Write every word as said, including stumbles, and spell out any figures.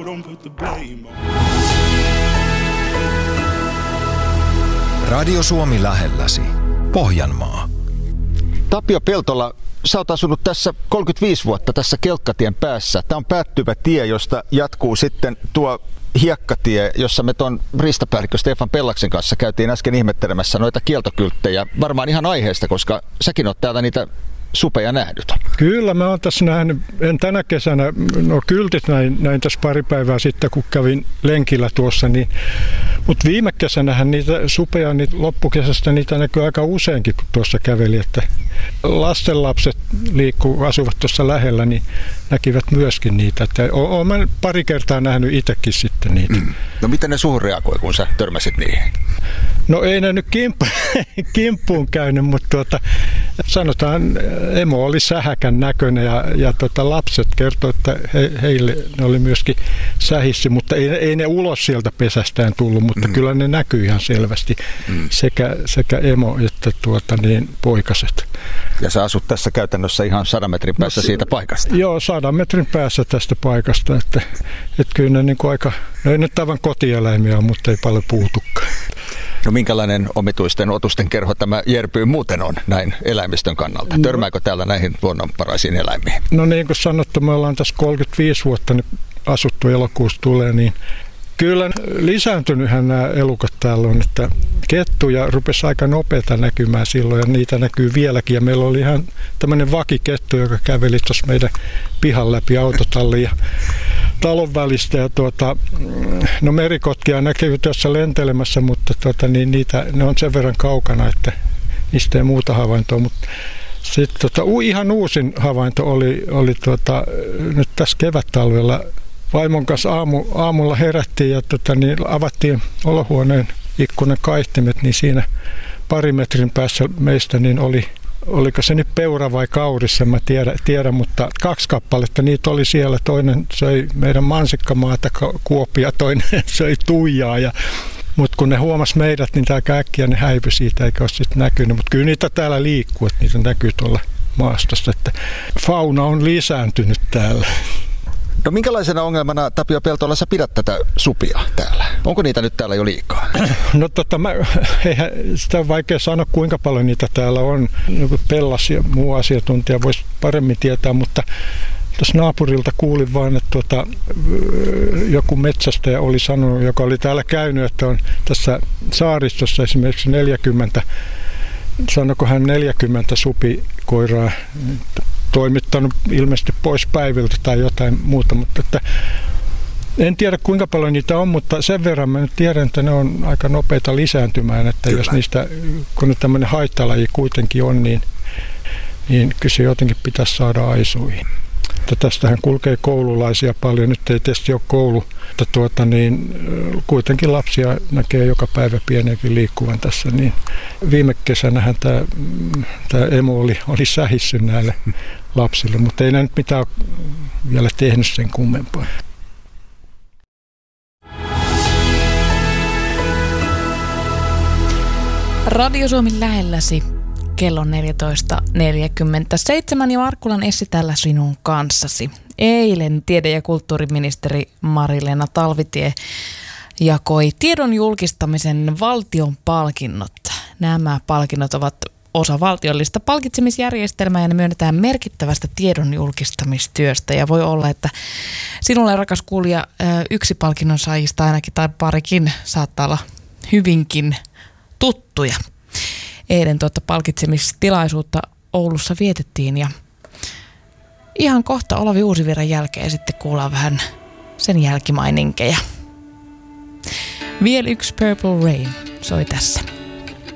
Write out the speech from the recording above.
don't put the blame on. Radio Suomi lähelläsi. Pohjanmaa. Tapio Peltola, sä oot asunut tässä kolmekymmentäviisi vuotta tässä Kelkkatien päässä. Tämä on päättyvä tie, josta jatkuu sitten tuo hiekkatie, jossa me tuon riistapäällikkö Stefan Pellaksen kanssa käytiin äsken ihmettelemässä noita kieltokylttejä. Varmaan ihan aiheesta, koska säkin oot täältä niitä supeja nähnyt. Kyllä, mä oon tässä nähnyt, en tänä kesänä, no kyltit näin, näin tässä pari päivää sitten, kun kävin lenkillä tuossa, niin, mutta viime kesänähän niitä supeja, niin loppukesästä niitä näkyy aika useinkin, kun tuossa käveli, että lastenlapset liikkuu, asuvat tuossa lähellä, niin näkivät myöskin niitä, että oon mä pari kertaa nähnyt itsekin sitten niitä. Mm. No miten ne suhun reagoi, kun sä törmäsit niihin? No ei ne nyt kimppu, kimppuun käynyt, mutta tuota, sanotaan, emo oli sähäkän näköinen ja, ja tota, lapset kertoi, että he, heille ne oli myöskin sähissi, mutta ei, ei ne ulos sieltä pesästään tullut, mutta mm. kyllä ne näkyy ihan selvästi, mm. sekä, sekä emo että tuota, niin, poikaset. Ja sä asut tässä käytännössä ihan sadan metrin päässä no, siitä paikasta? Joo, sadan metrin päässä tästä paikasta, että, että kyllä ne niin kuin aika, no ei nyt aivan kotieläimiä, mutta ei paljon puutukaan. No minkälainen omituisten otusten kerho tämä Järpyy muuten on näin eläimistön kannalta? Törmääkö täällä näihin luonnonvaraisiin eläimiin? No niin kuin sanottu, me ollaan tässä kolmekymmentäviisi vuotta nyt asuttu, elokuussa tulee, niin kyllä lisääntynythän nämä elukat täällä on, että kettuja rupesi aika nopeata näkymään silloin ja niitä näkyy vieläkin. Ja meillä oli ihan tämmöinen vakikettu, joka käveli tuossa meidän pihan läpi autotalliin ja talon välistä. Ja tuota, no merikotkia näkyy tuossa lentelemässä, mutta tuota, niin niitä, ne on sen verran kaukana, että niistä ei muuta havaintoa. Mutta sitten tuota, ihan uusin havainto oli, oli tuota, nyt tässä kevättalvella. Vaimon kanssa aamu, aamulla herättiin ja tota, niin avattiin olohuoneen ikkunan kaihtimet, niin siinä pari metrin päässä meistä niin oli, oliko se nyt peura vai kauris, en mä tiedä, tiedä, mutta kaksi kappaletta niitä oli siellä. Toinen söi meidän mansikkamaata kuopia, toinen söi tuijaa. Ja, mutta kun ne huomas meidät, niin tämä äkkiä ne häipyi siitä, eikä ole sitten näkynyt. Mutta kyllä niitä täällä liikkuu, että niitä näkyy tuolla maastossa, että fauna on lisääntynyt täällä. No minkälaisena ongelmana, Tapio Peltola, sä pidät tätä supia täällä? Onko niitä nyt täällä jo liikaa? No tota, mä, eihän sitä on vaikea sanoa, kuinka paljon niitä täällä on. Pellas ja muu asiantuntija voisi paremmin tietää, mutta tuossa naapurilta kuulin vaan, että tuota, joku metsästäjä oli sanonut, joka oli täällä käynyt, että on tässä saaristossa esimerkiksi neljäkymmentä, sanoko hän neljäkymmentä supikoiraa, toimittanut ilmeisesti pois päiviltä tai jotain muuta, mutta että en tiedä kuinka paljon niitä on, mutta sen verran mä nyt tiedän, että ne on aika nopeita lisääntymään, että kyllä. Jos niistä, kun ne tämmöinen haittalaji kuitenkin on, niin, niin kyllä se jotenkin pitäisi saada aisuihin. Että tästähän kulkee koululaisia paljon, nyt ei tietysti ole koulu, mutta tuota, niin, kuitenkin lapsia näkee joka päivä pieniäkin liikkuvan tässä. Niin viime kesänähän tämä, tämä emo oli, oli sähissy näille lapsille, mutta ei ne nyt mitään vielä tehnyt sen kummempaa. Radio Suomi lähelläsi. Kello neljätoista neljäkymmentäseitsemän ja Markkulan Essi täällä sinun kanssasi. Eilen tiede- ja kulttuuriministeri Mari-Leena Talvitie jakoi tiedon julkistamisen valtion palkinnot. Nämä palkinnot ovat osa valtiollista palkitsemisjärjestelmää ja ne myönnetään merkittävästä tiedon julkistamistyöstä. Ja voi olla, että sinulle, rakas kuulija, yksi palkinnon saajista ainakin tai parikin saattaa olla hyvinkin tuttuja. Eilen tuota palkitsemistilaisuutta Oulussa vietettiin ja ihan kohta Olavi Uusivirran jälkeen sitten kuullaan vähän sen jälkimaininkeja. Vielä yksi Purple Rain soi tässä.